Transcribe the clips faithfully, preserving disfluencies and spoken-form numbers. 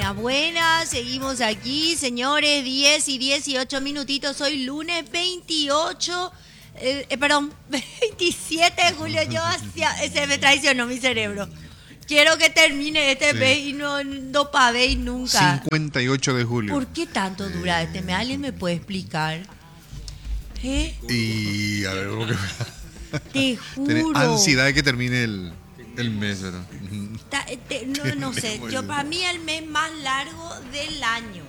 buenas, buenas. Seguimos aquí, señores. diez y dieciocho minutitos. Hoy lunes veintiocho. Eh, eh, perdón, veintisiete de julio. Yo hacia, se me traicionó mi cerebro. Quiero que termine este Sí. mes y no, no pavéis nunca. cincuenta y ocho de julio. ¿Por qué tanto dura este mes? ¿Alguien me puede explicar? ¿Eh? Y a ver, porque Te tenés juro. ansiedad de que termine el, el mes, ¿verdad? Ta- te- no, no sé. Yo, para mí, el mes más largo del año.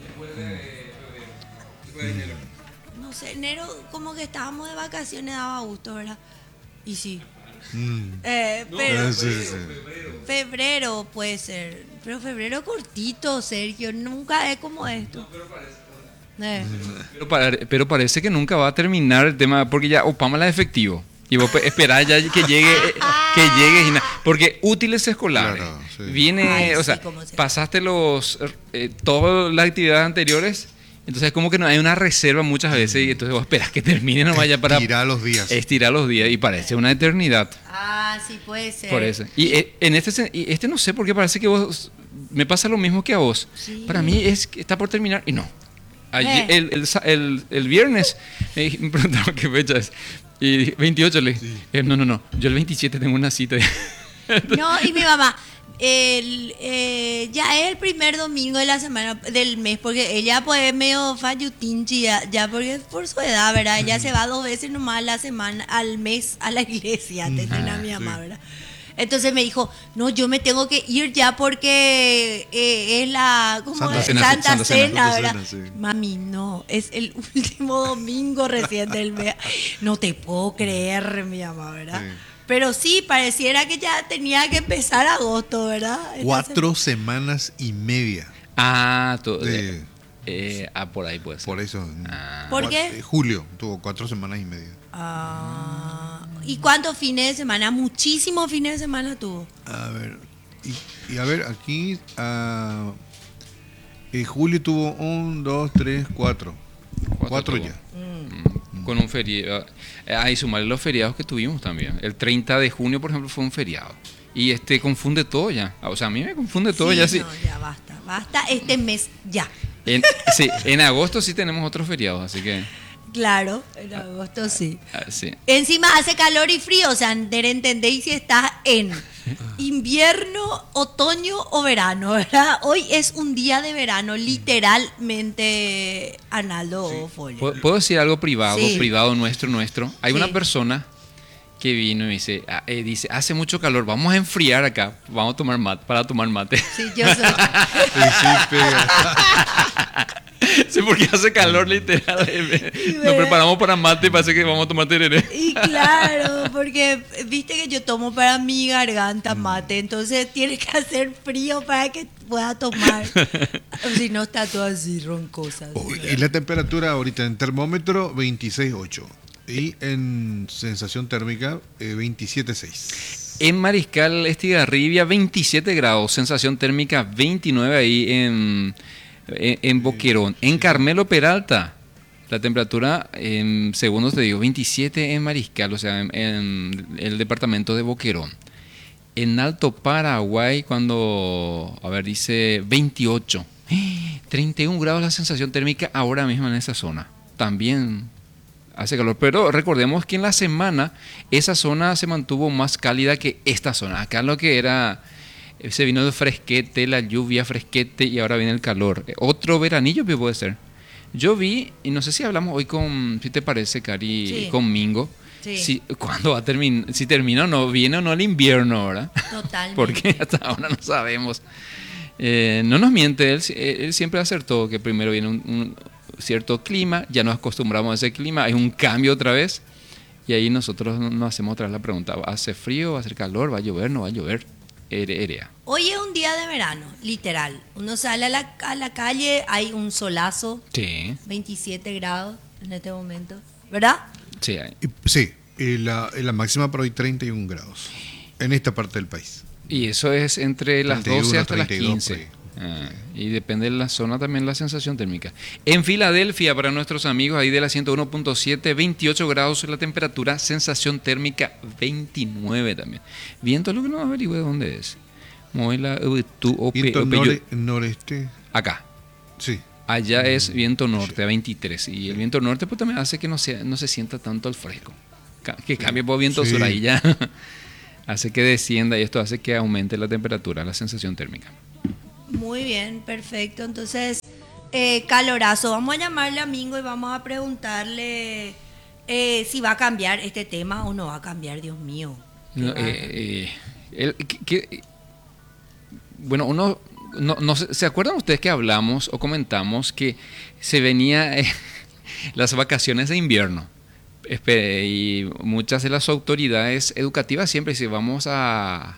No sé, enero, como que estábamos de vacaciones, daba gusto, ¿verdad? Y sí. Mm. Eh, pero Ah, sí, sí. febrero puede ser. Pero febrero cortito, Sergio. Nunca es como esto. Eh. Pero, pare- pero parece que nunca va a terminar el tema, porque ya Opama la efectivo. Y vos pe- esperás ya que llegue, eh, que llegue y na- porque útiles escolares. Claro, sí. Viene, Ay, o sí, sea, como sea. pasaste los eh, todas las actividades anteriores, entonces como que no hay una reserva muchas veces y entonces vos esperás que termine no vaya para Estirar los días. estirar los días y parece una eternidad. Ah, sí, puede ser. Por eso. Y eh, en este sen- y este no sé por qué parece que vos me pasa lo mismo que a vos. Sí. Para mí es que está por terminar y no. Ayer- Eh. el, el sa- el- el viernes eh, me preguntaron qué fecha es. Y dije, veintiocho le dije, eh, no, no, no. Yo el veintisiete tengo una cita. No, y mi mamá, el, eh, ya es el primer domingo de la semana, del mes, porque ella pues es medio fallutinchi, ya, ya porque es por su edad, ¿verdad? Ella se va dos veces nomás a la semana, al mes, a la iglesia, te tiene a mi mamá, ¿verdad? Entonces me dijo, no, yo me tengo que ir ya porque eh, es la ¿cómo Santa es? Cena, Santa, Santa Cena, Cena, Santa ¿verdad? Cena, sí. Mami, no, es el último domingo recién del mes. No te puedo creer, mi mamá, ¿verdad? Sí. Pero sí, pareciera que ya tenía que empezar agosto, ¿verdad? Esta Cuatro semanas y media. Ah, todo. Sí. Eh, ah, por ahí pues. Por eso. ¿Por Cua- qué? eh, Julio tuvo cuatro semanas y media. Ah, ¿y cuántos fines de semana? Muchísimos fines de semana tuvo. A ver. Y, y a ver, aquí. ah, eh, Julio tuvo un, dos, tres, cuatro. Cuatro tuvo. ya. Mm, Con un feriado. Eh, ah, y sumarle los feriados que tuvimos también. El treinta de junio, por ejemplo, fue un feriado. Y este confunde todo ya. O sea, a mí me confunde todo Sí, ya. Sí. no, ya basta, basta este mes ya. En, sí, en agosto sí tenemos otros feriados, así que. Claro, en agosto sí. ah, sí. Encima hace calor y frío, o sea, entendéis si estás en invierno, otoño o verano, ¿verdad? Hoy es un día de verano, literalmente, Arnaldo o Folio. ¿Puedo, puedo decir algo privado, Sí. privado nuestro, nuestro? Hay Sí. una persona que vino y dice, ah, eh, dice, hace mucho calor, vamos a enfriar acá, vamos a tomar mate, para tomar mate. Sí, yo soy. Sí, sí, pega. Sí, porque hace calor literal. eh, Nos preparamos para mate y parece que vamos a tomar tereré. Y claro, porque viste que yo tomo para mi garganta mate, entonces tiene que hacer frío para que pueda tomar. O si no, está todo así roncosa. así. Oh, y la temperatura ahorita en termómetro veintiséis punto ocho. Y en sensación térmica eh, veintisiete punto seis. En Mariscal Estigarribia, veintisiete grados, sensación térmica veintinueve ahí en, en, en Boquerón. En Carmelo Peralta, la temperatura, en segundos te digo, veintisiete en Mariscal, o sea, en, en el departamento de Boquerón. En Alto Paraguay, cuando, a ver, dice veintiocho. treinta y un grados la sensación térmica ahora mismo en esa zona. También hace calor, pero recordemos que en la semana esa zona se mantuvo más cálida que esta zona. Acá lo que era, se vino de fresquete, la lluvia, fresquete y ahora viene el calor. Otro veranillo que puede ser. Yo vi, y no sé si hablamos hoy con, si te parece, Cari, Sí. con Mingo, Sí. si, ¿cuándo va a terminar? Si termina o no, viene o no el invierno, ¿verdad? Totalmente. Porque hasta ahora no sabemos. Eh, no nos miente, él, él siempre acertó que primero viene un, un cierto clima, ya nos acostumbramos a ese clima, hay un cambio otra vez, y ahí nosotros nos hacemos otra vez la pregunta, ¿hace frío, va a hacer calor, va a llover, no va a llover? Ere- Erea. Hoy es un día de verano, literal. Uno sale a la, a la calle, hay un solazo, Sí, veintisiete grados en este momento, ¿verdad? sí, hay. Y- sí, y la, y la máxima para hoy treinta y un grados. En esta parte del país. Y eso es entre las treinta y uno, doce hasta las treinta y dos quince. por ahí. Ah, y depende de la zona también la sensación térmica. En Filadelfia, para nuestros amigos ahí de la ciento uno punto siete, veintiocho grados la temperatura, sensación térmica veintinueve también. Viento, lo que no averigüe dónde es. Mueve la uh, tu, ope- Viento ope- yo- nore- noreste. acá. Sí. Allá es viento norte a veintitrés y el viento norte pues también hace que no se, no se sienta tanto el fresco. Ca- Que cambie por viento Sí. sur ahí ya hace que descienda y esto hace que aumente la temperatura, la sensación térmica. Muy bien, perfecto. Entonces, eh, calorazo. Vamos a llamarle a Mingo y vamos a preguntarle eh, si va a cambiar este tema o no va a cambiar, Dios mío. Qué No, bárbaro. eh, eh, el- que- que- bueno, uno, no, no sé, ¿se acuerdan ustedes que hablamos o comentamos que se venía eh, las vacaciones de invierno? Espe- Y muchas de las autoridades educativas siempre dicen, vamos a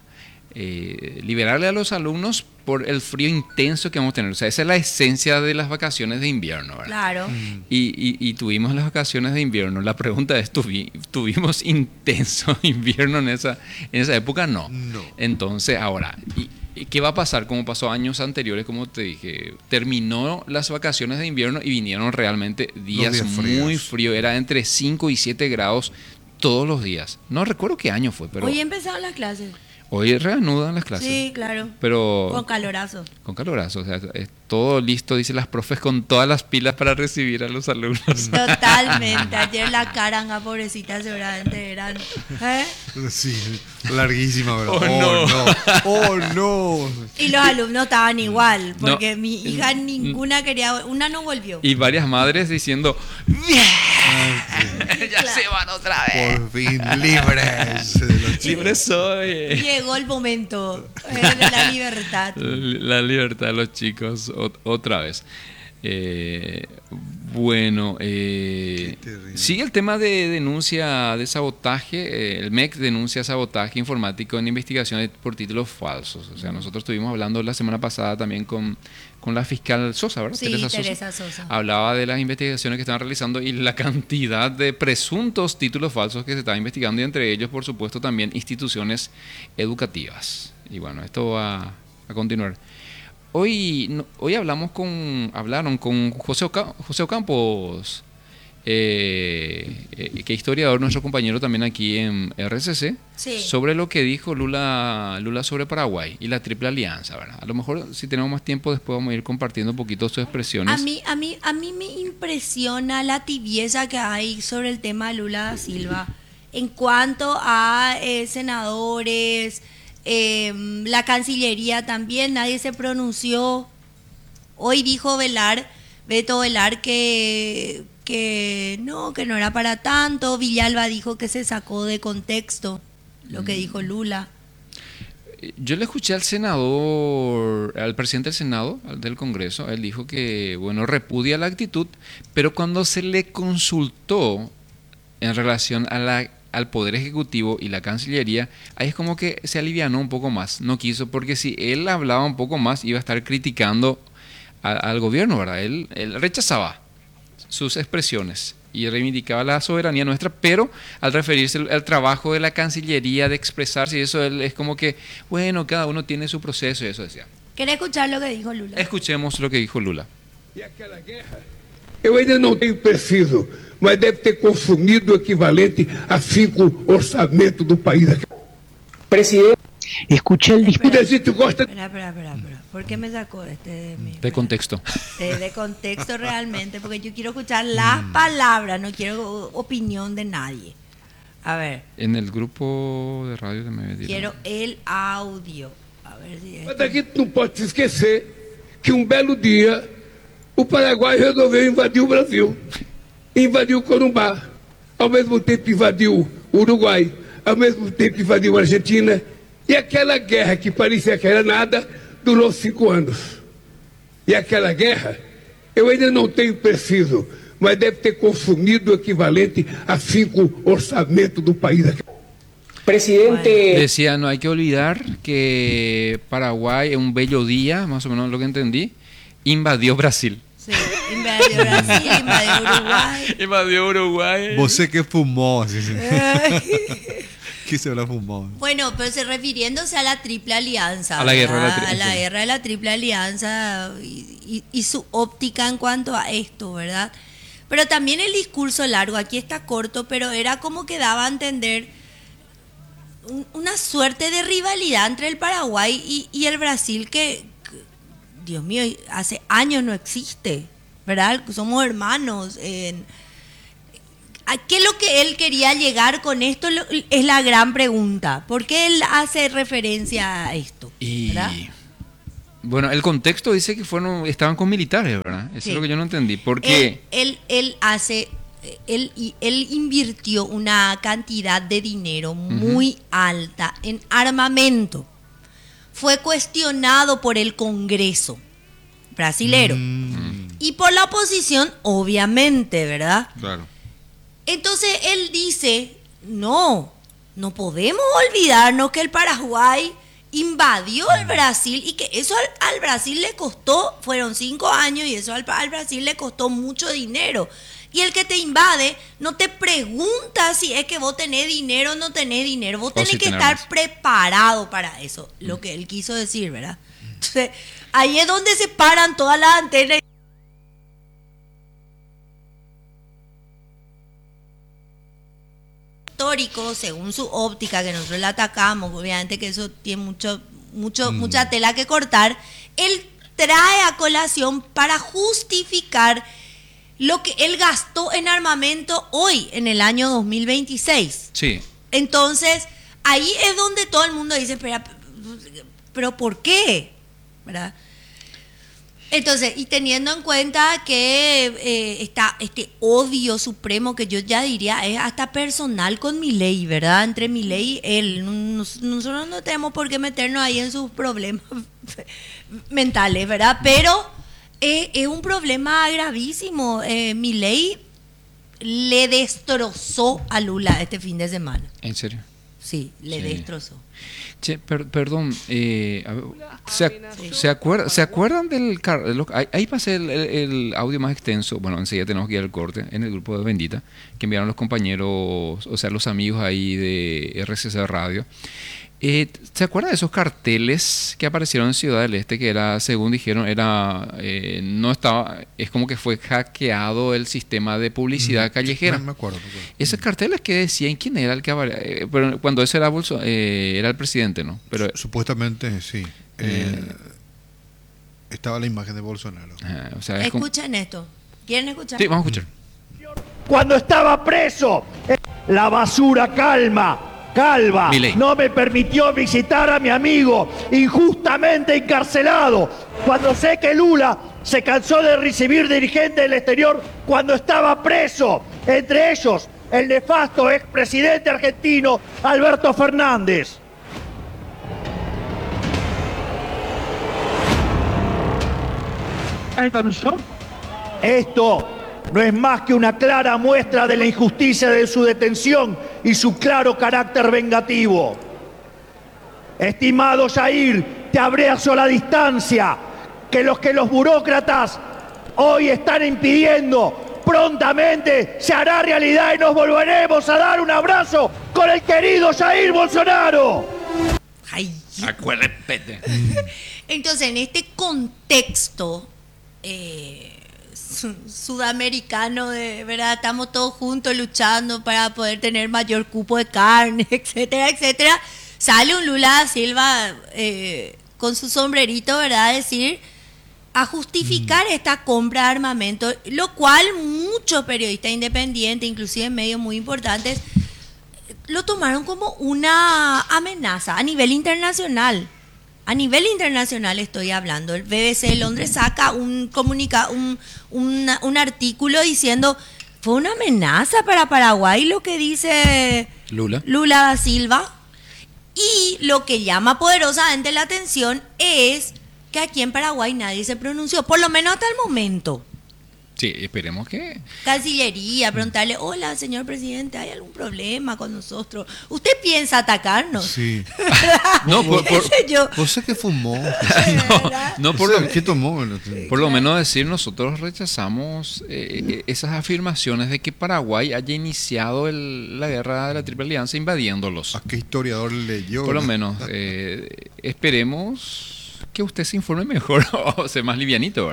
eh, liberarle a los alumnos por el frío intenso que vamos a tener. O sea, esa es la esencia de las vacaciones de invierno, ¿verdad? Claro. Y, y- y tuvimos las vacaciones de invierno. La pregunta es, ¿tuvi- ¿tuvimos intenso invierno en esa, en esa época? No. No. Entonces, ahora, ¿y, y qué va a pasar? Como pasó años anteriores, como te dije, terminó las vacaciones de invierno y vinieron realmente días, días muy fríos. fríos. Era entre cinco y siete grados todos los días. No recuerdo qué año fue, pero Hoy hoy, empezaron las clases. reanudan las clases. Sí, claro. Pero Con calorazo. con calorazo, o sea, es todo listo, dicen las profes, con todas las pilas para recibir a los alumnos. Totalmente. Ayer la caranga, pobrecita, seguramente eran. ¿eh? Sí, larguísima, ¿verdad? Oh, Oh, no. no. Oh, no. Y los alumnos estaban igual, No. porque mi hija ninguna quería, una no volvió. Y varias madres diciendo, ¡bien! Ah, ya Claro. se van otra vez. Por fin libres de los chicos. Libre soy. Llegó el momento eh, de la libertad. La libertad de los chicos ot- otra vez. Eh, bueno, eh, Qué terrible. sigue el tema de denuncia de sabotaje. eh, el M E C denuncia sabotaje informático en investigaciones por títulos falsos. O sea, nosotros estuvimos hablando la semana pasada también con, con la fiscal Sosa, ¿verdad? Sí, Teresa Sosa. Hablaba de las investigaciones que estaban realizando y la cantidad de presuntos títulos falsos que se estaban investigando y entre ellos, por supuesto, también instituciones educativas. Y bueno, esto va a continuar. Hoy, no- hoy hablamos con, hablaron con José, Oca- José Ocampos, eh, eh, que es historiador, nuestro compañero también aquí en R C C, Sí. sobre lo que dijo Lula, Lula sobre Paraguay y la Triple Alianza, ¿verdad? A lo mejor si tenemos más tiempo después vamos a ir compartiendo un poquito sus expresiones. A mí, a mí, a mí me impresiona la tibieza que hay sobre el tema de Lula da Silva en cuanto a eh, senadores, eh, la Cancillería también, nadie se pronunció. Hoy dijo Velar, Beto Velar, que, que no, que no era para tanto. Villalba dijo que se sacó de contexto lo que dijo Lula. Yo le escuché al senador, al presidente del Senado, al del Congreso, él dijo que, bueno, repudia la actitud, pero cuando se le consultó en relación a la, al Poder Ejecutivo y la Cancillería, ahí es como que se alivianó un poco más, no quiso, porque si él hablaba un poco más iba a estar criticando a- al gobierno, ¿verdad? Él, él rechazaba sus expresiones y reivindicaba la soberanía nuestra, pero al referirse al, al trabajo de la Cancillería, de expresarse, y eso él es como que, bueno, cada uno tiene su proceso y eso decía. ¿Querés escuchar lo que dijo Lula? Escuchemos lo que dijo Lula. E aquela guerra, eu ainda não tenho preciso, mas deve ter consumido o equivalente a cinco orçamentos do país. Presidente, escuché el discurso. A gente gosta Espera, espera, espera, espera. ¿Por qué me sacó este de mi- De contexto. de, de contexto realmente? Porque yo quiero escuchar las palabras, no quiero opinión de nadie. A ver, En el grupo de radio de Medellín. quiero el audio. A ver si es- Mas a gente não pode se esquecer que um belo dia o Paraguai resolveu invadir o Brasil. Invadiu o Corumbá. Ao mesmo tempo invadiu o Uruguai. Ao mesmo tempo invadiu a Argentina. E aquela guerra que parecia que era nada, durou cinco anos. E aquela guerra, eu ainda não tenho preciso, mas deve ter consumido o equivalente a cinco orçamentos do país. Presidente, Decía, no hay que olvidar que Paraguay, en un bello día, más o menos lo que entendí, invadió Brasil. Sí, invadió Brasil, invadió Uruguay. Invadió Uruguay. Você que fumó. Así, sí. ¿Qué se habrá fumado? Bueno, pero se refiriéndose a la Triple Alianza. A la guerra de la ¿verdad? tri- A la sí. guerra de la Triple Alianza y, y- y su óptica en cuanto a esto, ¿verdad? Pero también el discurso largo, aquí está corto, pero era como que daba a entender un- una suerte de rivalidad entre el Paraguay y, y el Brasil que, que Dios mío, hace años no existe, ¿verdad? Somos hermanos. Eh, ¿A qué es lo que él quería llegar con esto? Lo- Es la gran pregunta. ¿Por qué él hace referencia a esto? Y ¿Verdad? bueno, el contexto dice que fueron, estaban con militares, ¿verdad? Eso Sí. es lo que yo no entendí. Porque Él, él, él hace, él, y- él invirtió una cantidad de dinero muy alta en armamento. Fue cuestionado por el Congreso brasilero Mm, y por la oposición, obviamente, ¿verdad? claro. Entonces él dice, no, no podemos olvidarnos que el Paraguay invadió el Brasil y que eso al, al Brasil le costó, fueron cinco años y eso al, al Brasil le costó mucho dinero. Y el que te invade no te pregunta si es que vos tenés dinero o no tenés dinero. Vos O tenés si que tenés estar más. preparado para eso, lo que él quiso decir, ¿verdad? Entonces, ahí es donde se paran todas las antenas. Histórico, según su óptica, que nosotros la atacamos, obviamente que eso tiene mucho, mucho, mucha tela que cortar, él trae a colación para justificar lo que él gastó en armamento hoy, en el año dos mil veintiséis. sí, Entonces, ahí es donde todo el mundo dice, pero, pero ¿por qué? ¿Verdad? Entonces, y teniendo en cuenta que eh, está este odio supremo que yo ya diría es hasta personal con Milei, ¿verdad? Entre Milei y él. Nos- Nosotros no tenemos por qué meternos ahí en sus problemas mentales, ¿verdad? Pero eh, es un problema gravísimo. Eh, Milei le destrozó a Lula este fin de semana. en serio. Sí, le Sí. destrozó. Che, per- perdón, eh, a ver, ¿se, ac- ¿se, acuerda- ¿se acuerdan del... car- de lo- ahí, ahí pasé el, el- el audio más extenso, bueno, enseguida tenemos que ir al corte, en el grupo de Bendita, que enviaron los compañeros, o sea, los amigos ahí de R C C Radio. Eh, ¿Se acuerdan de esos carteles que aparecieron en Ciudad del Este, que era, según dijeron, era eh, no estaba, es como que fue hackeado el sistema de publicidad callejera? No me acuerdo. me acuerdo. Esos carteles que decían quién era el que apare- eh, pero cuando ese era Bolso, eh, era el presidente, ¿no? Pero Supuestamente sí. Eh, estaba la imagen de Bolsonaro. ah, o sea, es como- Escuchen esto. ¿Quieren escuchar? Sí, vamos a escuchar. Cuando estaba preso, la basura calma, calva, Milei. no me permitió visitar a mi amigo injustamente encarcelado. Cuando sé que Lula se cansó de recibir dirigentes del exterior cuando estaba preso, entre ellos el nefasto expresidente argentino Alberto Fernández. Esto no es más que una clara muestra de la injusticia de su detención y su claro carácter vengativo. Estimado Jair, te abrazo a la distancia que los que los burócratas hoy están impidiendo prontamente se hará realidad y nos volveremos a dar un abrazo con el querido Jair Bolsonaro. Ay. Acuérdate. Entonces, en este contexto eh, su- sudamericano, de verdad, estamos todos juntos luchando para poder tener mayor cupo de carne, etcétera, etcétera. Sale un Lula da Silva eh, con su sombrerito, ¿verdad? A decir, a justificar esta compra de armamento, lo cual muchos periodistas independientes, inclusive medios muy importantes, lo tomaron como una amenaza a nivel internacional. A nivel internacional estoy hablando. El B B C de Londres saca un comunica, un, una- un artículo diciendo fue una amenaza para Paraguay lo que dice Lula. Lula da Silva. Y lo que llama poderosamente la atención es que aquí en Paraguay nadie se pronunció, por lo menos hasta el momento. Sí, esperemos que... Cancillería, preguntarle, hola, señor presidente, ¿hay algún problema con nosotros? ¿Usted piensa atacarnos? Sí. No, por, por, ¿Qué sé yo? ¿Vos sé que fumó? no, no, por, O sea, lo, ¿qué tomó? por lo menos decir, nosotros rechazamos eh, esas afirmaciones de que Paraguay haya iniciado el- la guerra de la Triple Alianza invadiéndolos. ¿A qué historiador leyó? Por lo menos, eh, esperemos que usted se informe mejor o sea más livianito, ¿verdad?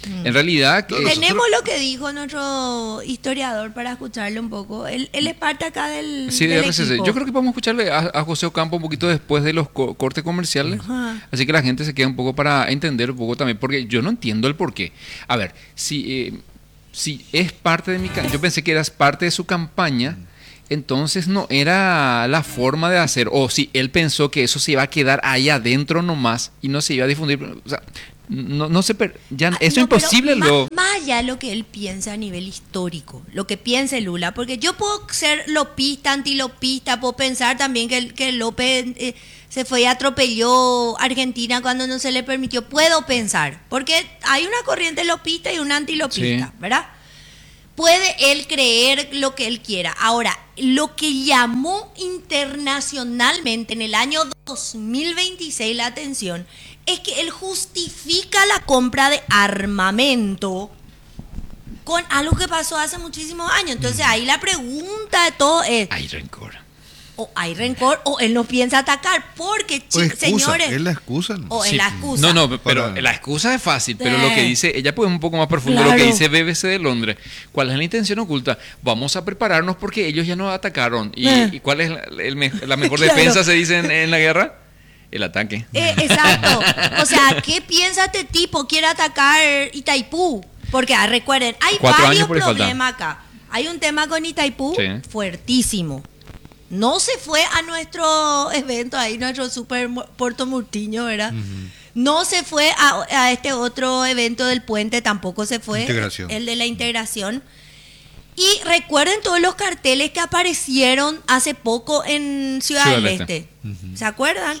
En realidad, que- Nosotros- Tenemos lo que dijo nuestro historiador para escucharle un poco. Él, él es parte acá del, sí, de del R C C. equipo. Yo creo que vamos a escucharle a, a José Ocampo un poquito después de los co- cortes comerciales. Ajá. Así que la gente se queda un poco para entender un poco también, porque yo no entiendo el porqué. A ver, si, eh, si es parte de mi... ca- Yo pensé que eras parte de su campaña, entonces no era la forma de hacer. O si él pensó que eso se iba a quedar ahí adentro nomás y no se iba a difundir. O sea, no, no se... per- ya, Ah, eso es no, pero imposible. Más, Lo... más allá de lo que él piensa a nivel histórico, lo que piense Lula, porque yo puedo ser lopista, antilopista, puedo pensar también que, que López eh, se fue y atropelló a Argentina cuando no se le permitió. Puedo pensar, porque hay una corriente lopista y una antilopista, Sí. ¿verdad? Puede él creer lo que él quiera. Ahora, lo que llamó internacionalmente en el año dos mil veintiséis la atención es que él justifica la compra de armamento con algo que pasó hace muchísimos años. Entonces ahí la pregunta de todo es, Ay, rencor. o hay rencor o él no piensa atacar, porque O chi- excusa, señores, es la excusa. ¿no? o es Sí. la excusa. No, no, pero Para- la excusa es fácil, pero lo que Eh. dice, ella pues es un poco más profundo, lo Claro. que dice B B C de Londres. ¿Cuál es la intención oculta? Vamos a prepararnos porque ellos ya nos atacaron. ¿Y, Eh. ¿y cuál es la, el me- la mejor Claro. defensa, se dice en, en la guerra? El ataque. Eh, exacto. O sea, ¿qué piensa este tipo? Quiere atacar Itaipú. Porque ah, recuerden, hay Cuatro varios años por ahí falta. problemas acá. Hay un tema con Itaipú Sí. fuertísimo. No se fue a nuestro evento ahí, nuestro super Mu- Puerto Murtiño, ¿verdad? No se fue a, a este otro evento del puente, tampoco se fue. Integración. El de la integración. Y recuerden todos los carteles que aparecieron hace poco en Ciudad, Ciudad del del Este. Este. ¿Se acuerdan? Sí.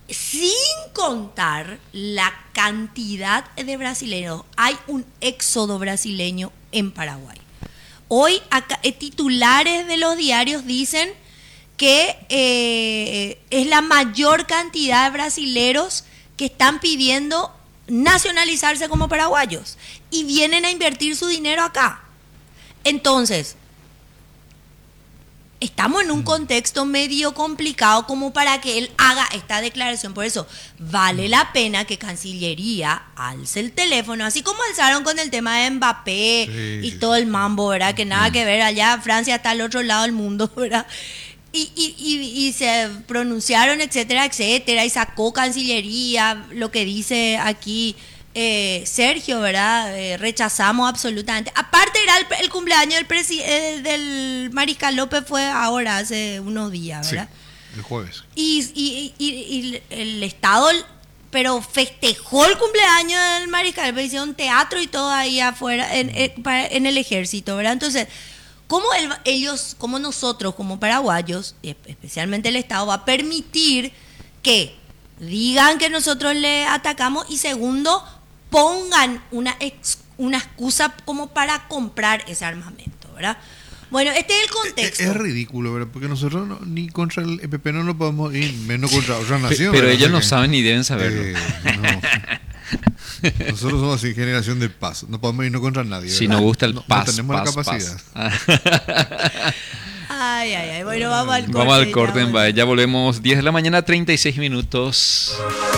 Sin contar la cantidad de brasileños. Hay un éxodo brasileño en Paraguay. Hoy acá, eh, titulares de los diarios dicen que eh, es la mayor cantidad de brasileros que están pidiendo nacionalizarse como paraguayos y vienen a invertir su dinero acá. Entonces, estamos en un contexto medio complicado como para que él haga esta declaración. Por eso, vale la pena que Cancillería alce el teléfono, así como alzaron con el tema de Mbappé Sí, y sí, todo el mambo, ¿verdad? Que nada que ver, allá Francia está al otro lado del mundo, ¿verdad? Y, y, y, y se pronunciaron, etcétera, etcétera, y sacó Cancillería, lo que dice aquí eh, Sergio, ¿verdad? Eh, rechazamos absolutamente. Aparte era el, el cumpleaños del, presi- eh, del Mariscal López, fue ahora, hace unos días, Sí, ¿verdad? el jueves. Y, y, y, y el Estado, pero festejó el cumpleaños del Mariscal, pero hicieron teatro y todo ahí afuera, en, en, para- en el ejército, ¿verdad? Entonces, ¿cómo el- ellos, como nosotros, como paraguayos, y especialmente el Estado, va a permitir que digan que nosotros le atacamos y segundo, pongan una, ex- una excusa como para comprar ese armamento, ¿verdad? Bueno, este es el Es, contexto. es ridículo, ¿verdad? Porque nosotros no- ni contra el E P P no lo podemos ir, menos contra otra Pe- nación. pero ¿verdad? ellos O sea no que, saben ni deben saberlo. eh, no. Nosotros somos así, generación de paz. No podemos irnos contra nadie. Si ¿verdad? nos gusta el No- no paz, tenemos paz, la capacidad. paz. Ay, ay, ay. Bueno, vamos al corte. Vamos al ya corte, en volvemos. ya volvemos. diez de la mañana, treinta y seis minutos.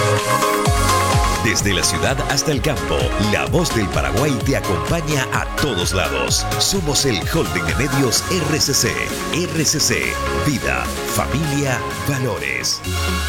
Desde la ciudad hasta el campo, la voz del Paraguay te acompaña a todos lados. Somos el holding de medios R C C. R C C, vida, familia, valores.